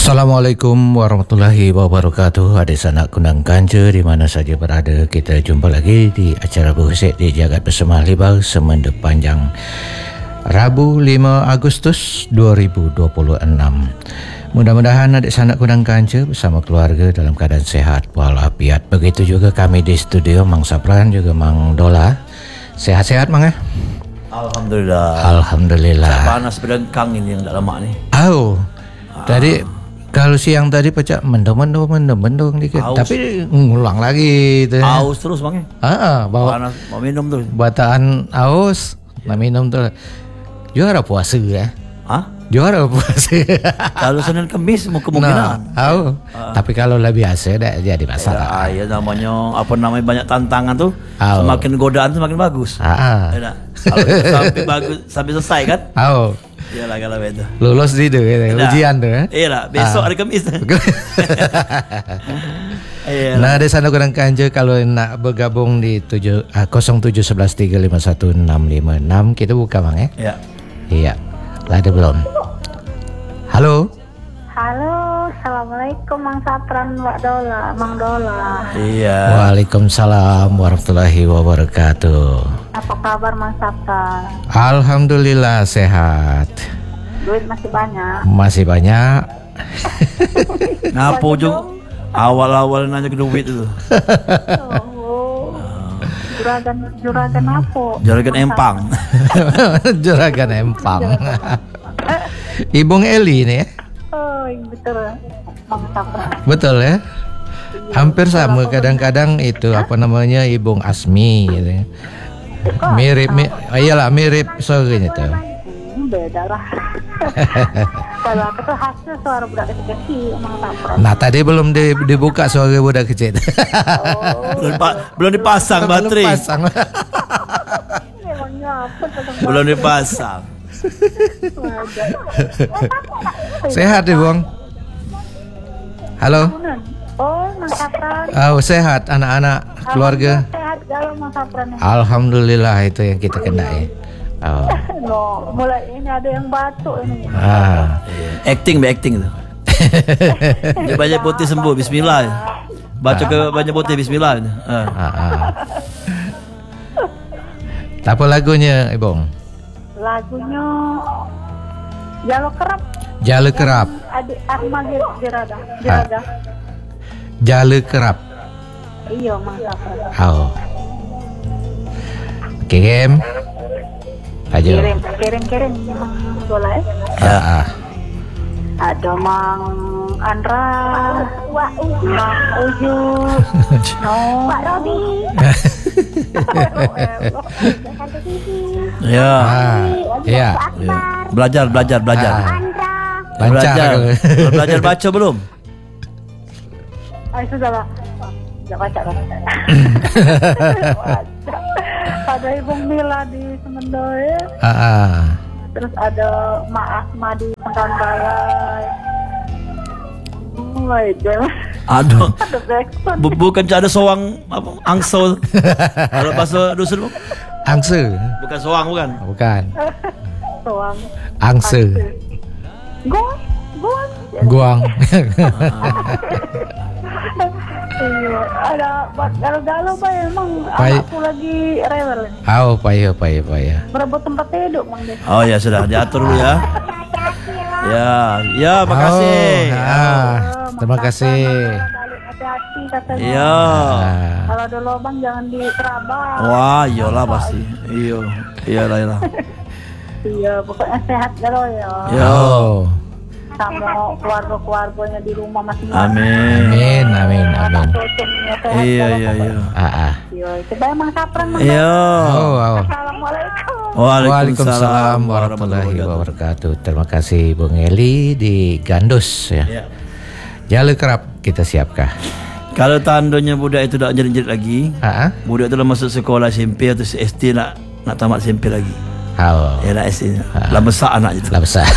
Assalamualaikum warahmatullahi wabarakatuh. Adik sanak Kunang Ganja di mana saja berada, kita jumpa lagi di acara Berhusik di Jagat Bersama Libar Semenda Panjang Rabu 5 Agustus 2026. Mudah-mudahan adik sanak Kunang Ganja bersama keluarga dalam keadaan sehat walafiat. Begitu juga kami di studio, Mang Sapran juga Mang Dola. Sehat-sehat Mang ya? Alhamdulillah. Panas berdengkang ini yang tak lama ni. Tadi kalau siang tadi pecah mendung dikit. Aus. Tapi ngulang lagi tu. Aus terus bang. Bawa Panas, mau minum tu. bataan aus, nak minum tu. Juara puasa ya. Juara puasa. Kalau Senin Kamis mau kemungkinan. Tapi kalau lah biasa dah jadi masalah. Ya namanya banyak tantangan tu. Semakin godaan tu semakin bagus. Ya, kalau sampai bagus sampai selesai kan? Iyalah kalau begitu. Lulus di tu ujian tu. Iyalah, besok hari Kamis. Nah, ada sana Kunang Ganja kalau nak bergabung di 0711351656 kita buka bang ya. Iya. Lah ada belum? Halo. Halo, assalamualaikum Mang Sapran, Mang Dola. Iya. Waalaikumsalam warahmatullahi wabarakatuh. Apa kabar Mang Sapran? Alhamdulillah sehat. Duit masih banyak. Masih banyak. Ngapa ujung awal-awal nanya ke duit itu? Juragan apa? Juragan Empang. Juragan Empang. Ibung Eli ni ya? Betul Mang Sapran. Betul ya? Hampir sama kadang-kadang itu apa namanya Ibung Asmi gitu. Mirip mirip suaranya tu. Beda lah. Kalau aku tuh hasil suara budak kecil Mang Sapran. Nah tadi belum dibuka suara budak kecil. Belum dipasang baterai. Belum dipasang. Sehat ya Bang? Halo. Mang Sapran. Sehat anak-anak keluarga. Sehat kalau Mang Sapran. Alhamdulillah, itu yang kita kena ya. Mulai ini ada yang batuk ini. Acting tu. Dia banyak putih sembuh, bismillah. Baca ke banyak putih, bismillah. Apa lagunya Ibong? Lagunya Jalo Kerap. Jalo Kerap. Adik Ahmad Jirada. Jalo Kerap. Iya Mang Sapran. Kirim. Aja. Kirim Mang Dola ya. Ada Mang Andra, Mang Uju, Pak Robi. Ya. Belajar. Belajar baca belum? Sudah lah. Sudah baca kan. Ada Ibu Mila di Semendoy. Terus ada Mak Asma di Pengkalan Balai. Aduh. Bukan ada soang angsel. Kalau bahasa dusun bu? Angse. Bukan soang bukan? Bukan. Soang. Angse. Guang. Iya, ada galau-galau Pak emang aku lagi rewel. Payah. Berebut tempat tidur Mang Des. Oh ya sudah diatur dulu ya. Ya, makasih. Terima kasih. Hati-hati katanya. Iya. Kalau ada lubang jangan diterabang. Wah, iyalah pasti. Iyalah. Iya, pokoknya sehat galau ya. Sama keluarga-keluarganya di rumah masing-masing. Amin. Iya. Coba Mang Sapran. Iya. Assalamualaikum. Waalaikumsalam warahmatullahi wabarakatuh. Terima kasih Bung Eli di Gandus ya. Jalo Kerap kita siapkah? Kalau tandanya budak itu tak jerit-jerit lagi, budak itu dah masuk sekolah SMP atau SD nak tamat SMP lagi. Ya nak SD. Lah besar anak je tu. Lah besar.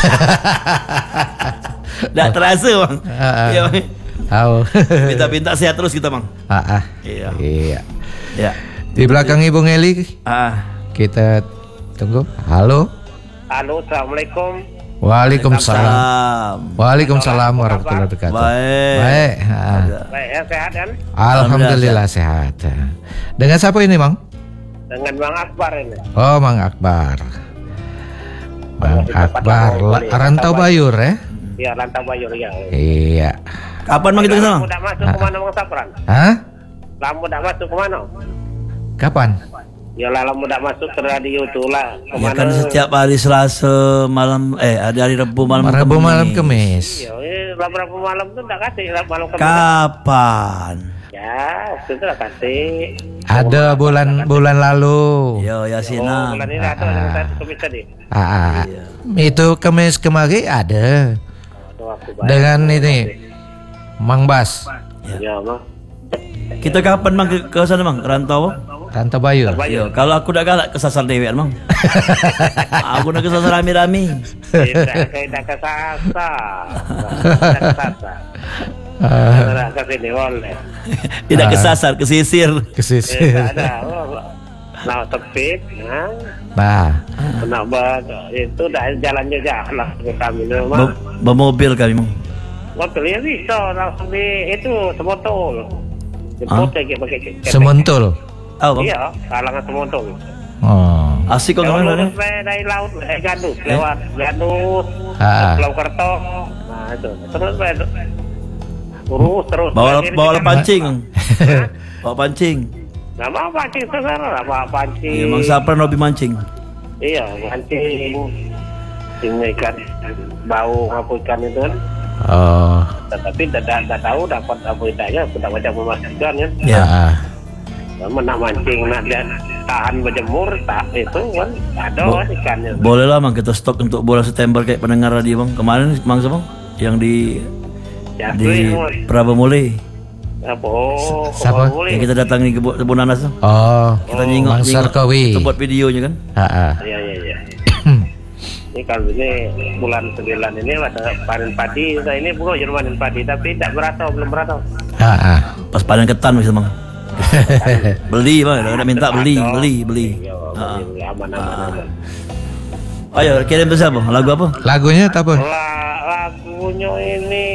Tak terasa bang. Ya bang. Minta sehat terus kita bang. Iya. Di belakang Ibu Eli. Kita tunggu. Halo. Assalamualaikum. Waalaikumsalam. Waalaikumsalam warahmatullahi wabarakatuh. Baik. Baik, ya, sehat kan? Alhamdulillah sehat. Dengan siapa ini, Mang? Dengan Bang Akbar ini. Oh, Mang Akbar. Bang Akbar, Rantau Bayur ya? Iya, Rantau Bayur ya. Iya. Kapan Mang kita kesana? Lamu tak masuk ke mana Bang Sapran? Hah? Lamu tak masuk ke mana? Kapan? Ya lamu tak masuk ke radio tu lah. Ya kan setiap hari Selasa malam, hari Rabu malam Rabu malam Kemis. Iya, Rabu malam tu tak kasih malam Kemis. Kapan? Ya, waktu itu tak kasih. Ada bulan lalu. Yo Yasina. Bulan ini ada yang Kemis tadi. Itu Kemis kemarin ada. Dengan ini Mang Bas. Ya, Mang. Kita kapan Mang ke sana Mang? Rantau Bayur. Yo, kalau aku dah galak kesasar dewek Mang. Aku nak kesasar rami-rami. Tidak kesasar. Tidak ke sini boleh. Tidak kesasar, kesisir. Tidak ada. Nah, tepik. Nah. Kenapa itu dah jalannya jalan ke kami ni Mang. Bermobil kami Mang. Mobil ya bisa langsung di itu Semontol. Jemput lagi pakai Semontol. Oh, iya, kalangan Semontol. Oh. Asik kok kemana ni? Dari laut, Gandus, lewat Gandus, Pulau Kerto. Nah itu, terus terus. Bawa pancing. Bawa pancing. Nggak mau pancing sekarang, bawa pancing. Ya, Mang Sapran hobi mancing. Iya, pancing. Ikan bau ngapu ikan itu kan. Oh. Tetapi tidak tahu dapat apa idanya, tidak baca memastikan kan. Ya. Nak mancing, nak tahan berjemur, tak itu kan ada ikannya. Boleh lah Mang kita stok untuk bulan September kayak pendengar radio Bang. Kemarin Mang Sapang yang di Prabamule. Siapa? Yang kita datangi ke Kebun Nanas tu. Oh. Kita nyingok Sarkawi. Kita buat videonya kan. Iya. Ini kalau ini bulan 9 ini ada panen padi. Nah, ini bukan panen padi tapi tidak belum berata. Pas panen ketan bisa Bang. Beli Bang, nak minta beli. Aman. Ayo kirim tu siapa? Lagu apa? Lagunya apa? Lagunya ini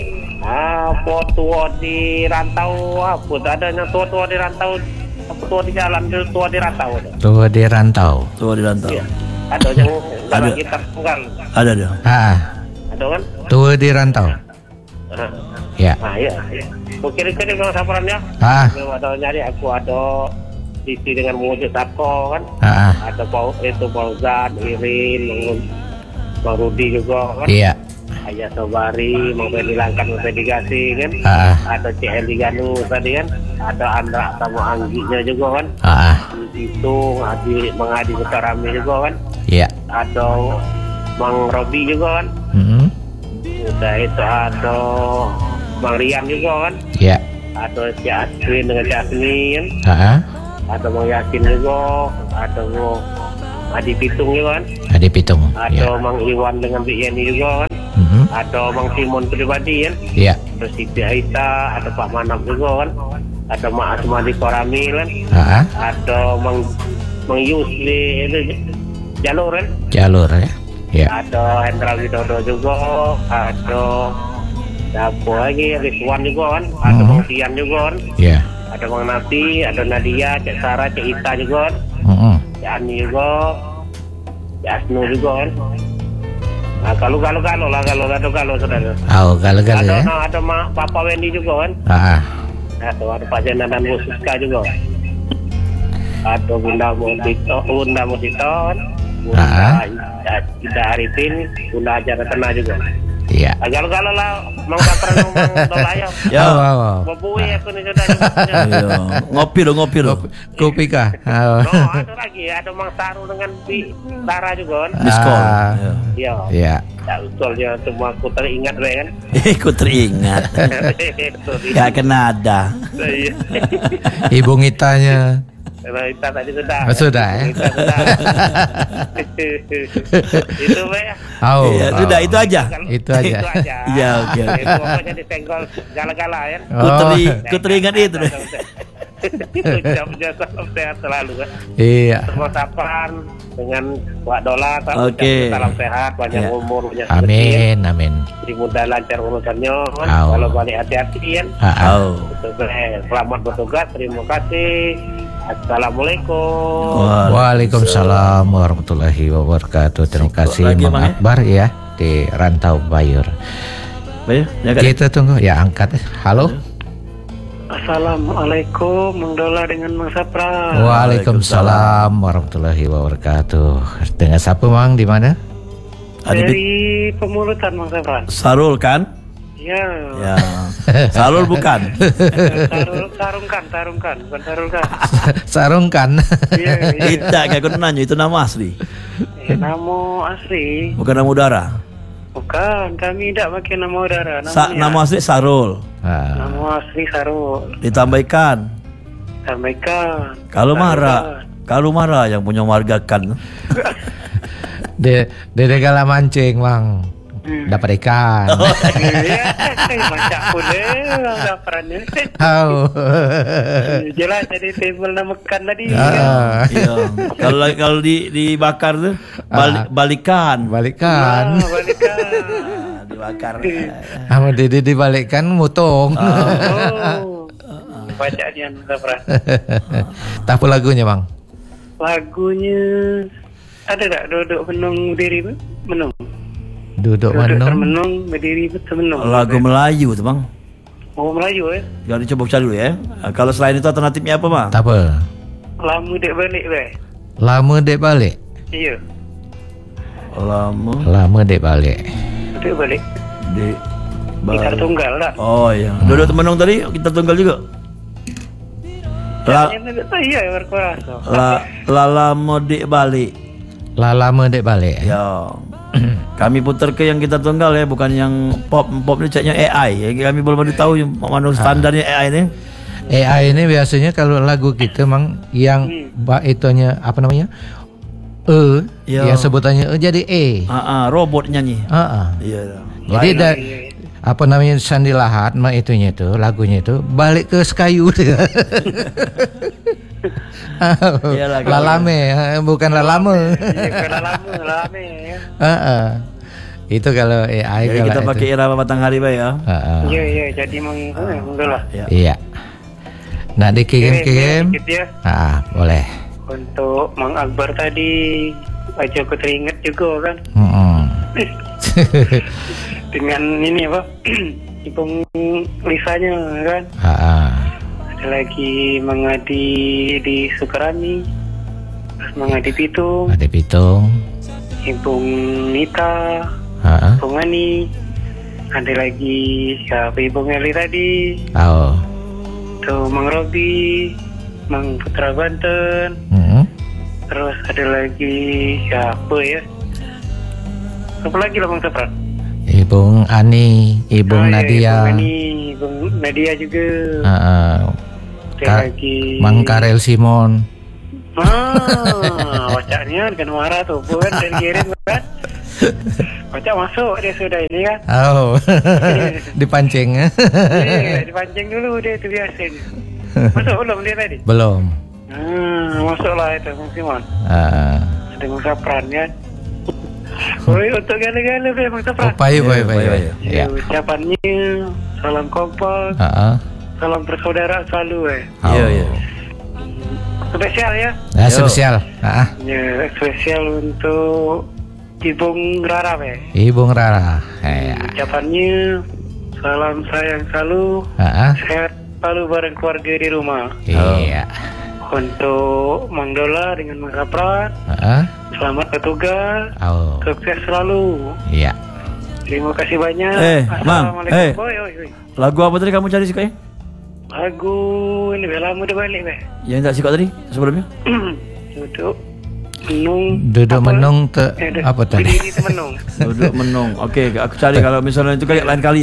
apa tua di rantau apa? Ada yang tua di rantau. Apa tua di jalan, tua di rantau. Tua di rantau. Ya. Ada yang ada gitar tunggal. Ada. Ada kan? Tua di rantau. Ya. Iya. Kira-kira Bang Sapran ya. Ada nyari aku ada isi dengan wujud Sako kan. Ada Fauzan, Irin, Bang Rudi juga kan. Iya. Ayah Sobari, mau Langkan, mau Digasi kan. Ada CL di Ganu tadi kan. Ada Andra sama Angginya juga kan. Itu Mang Adi Sutarami juga kan. Iya. Ada Mang Robi juga kan. Udah itu ada Bang Rian juga kan. Iya. Ada si Aswin dengan si Asmin. Ada Bang Yasin juga. Ada Adi Pitung juga kan. Adi Pitung. Ada Mang Iwan dengan Bik Yeni juga kan. Ada Bang Simon pribadi kan. Iya. Ada Siti Aita, ada Pak Manap juga kan. Ada Mak Asmadi Korami kan. Ada Mang Yusli Jalur kan. Jalur ya. Yeah. Ada Hendra Widodo juga, ada siapa lagi, Rizwan juga kan, ada Bang Tian juga kan, ada Bang Nafi, ada Nadia, Cik Sarah, Cik Ita juga kan, Cik Ani juga, Cik Asnu juga kan. Nah kalau saudara. Kalau ya. Ada Papa Wendy juga kan. Ada Pak Jena dan Bu Siska juga. Ada Bunda Musito kan. Bunda Arifin, Bunda Ajar Tena juga. Iya. Kalau lah Mang Sapran ngomong ayo. Ya. Bobui aku nih sudah. Ngopi lo. Kopi kah? Ada lagi, ada Mang Saru dengan Tara juga kan. Miskol. Iya. Ya betul ya, semua aku teringat kan. Aku teringat. Ya kena ada. Ibu Ngitanya. Kita tadi sudah. Sudah ya. Itu ya. Sudah itu aja. Itu aja. Iya oke. Pokoknya disenggol gala-gala ya. Ku teringat itu. Ucapnya salam sehat selalu kan. Iya. Semua sapaan dengan Wak Dola. Oke. Salam sehat, panjang umur, banyak amin, amin. Mudah lancar urusannya. Kalau balik hati-hati kan. Selamat bertugas, terima kasih. Assalamualaikum. Waalaikumsalam warahmatullahi wabarakatuh. Terima kasih Mang Akbar ya di Rantau Bayur. Kita tunggu ya, angkat. Halo. Assalamualaikum, Mang Dola dengan Mang Sapra. Waalaikumsalam warahmatullahi wabarakatuh. Dengan siapa Mang, di mana? Dari Pemulutan Mang Sapra. Sarul kan? Ya. Sarul bukan? Sarungkan, bukan Sarulkan. Sarungkan. Iya. Tidak, kayak aku nanya, itu nama asli. Nama asli. Bukan nama udara. Bukan, kami tidak pakai nama udara. Nama asli Sarul. Nama asli Sarul. Ditambahkan. Kalau marah yang punya warga kan. Dia segala mancing Mang. Dapat ikan. Macam pun daparannya. Jelas jadi table nama ikan tadi. Kalau dibakar tuh balikan. Dibakar. Sama dibalikkan motong. Bacaannya Sapra. Tapi lagunya Bang? Lagunya ada tak duduk menung diri menung. Duduk menung berdiri menung. Lagu Melayu tuh Bang. Oh Melayu Jadi coba cari dulu ya. Kalau selain itu alternatifnya apa Bang? Tak apa. Lama dek balik Lama dek balik. Iya. Lama dek balik. Dek balik. Kita tunggal tak? Oh iya. Duduk menung tadi kita tunggal juga. Iya berkuasa. Lama dek balik. Lama dek balik. Ya. Kami putar ke yang kita tunggal ya, bukan yang pop ini ceknya AI ya. Kami belum tahu mana standarnya AI ini. AI ini biasanya kalau lagu kita Mang yang itunya apa namanya? Yang sebutannya jadi robot nyanyi. Iya. Jadi apa namanya Sandi Lahat mah itunya itu lagunya itu balik ke Sekayu. Lalame bukan lalame. Lalame. Itu kalau AI jadi kita pakai irama Batanghari Bay ya. Iya jadi menggala. Iya. Nah dikirim. Boleh. Untuk Mang Akbar tadi aja aku teringat juga kan. Dengan ini apa? Ipung Lisanya kan. Ada lagi mengadi di Sukarami, terus mengadi Pitung. Ada Pitung. Ipung Nita. Ipung Ani. Ada lagi siapa Ipung Eli tadi. Tuh Mang Robi, Mang Putra Banten. Terus ada lagi siapa ya? Apa lagi lah Mang Sapra? Ibu Ani, Ibu Nadia. Ibu Nadia juga. Lagi Mang Karel Simon. Wacaknya dengan marah tuh bukan dan kirim kan. Wacak masuk dia sudah ini kan. Dipancing. Dipancing dulu dia itu biasanya. Masuk belum dia tadi? Belum. Masuklah itu Mang Simon. Ada Mang Sapran kan. Untuk gala-gala Mang Sapran. Baik. Ya. Ucapannya salam kompak. Salam bersaudara selalu Iya. Spesial ya? Spesial. Ya, spesial untuk Ibung Rara Ibung Rara. Ucapannya salam sayang selalu. Sehat selalu bareng keluarga di rumah. Iya. Untuk Mang Dola dengan Mang Sapra. Selamat bertugas. Sukses selalu. Iya. Terima kasih banyak. Mang. Lagu apa tadi kamu cari sih? Lagu ini lama udah balik Yang tak suka tadi sebelumnya? Duduk menung apa tadi? Duduk menung. Oke, aku cari kalau misalnya itu kayak lain kali ya.